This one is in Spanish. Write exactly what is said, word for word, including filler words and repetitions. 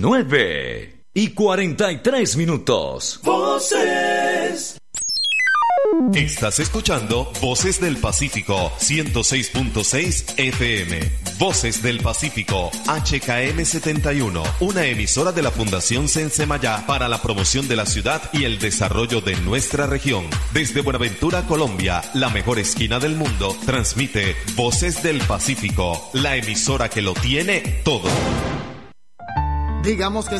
nueve y cuarenta y tres minutos. Voces. Estás escuchando Voces del Pacífico ciento seis punto seis F M. Voces del Pacífico H K M setenta y uno, una emisora de la Fundación Sensemayá para la promoción de la ciudad y el desarrollo de nuestra región. Desde Buenaventura, Colombia, la mejor esquina del mundo, transmite Voces del Pacífico, la emisora que lo tiene todo. Digamos que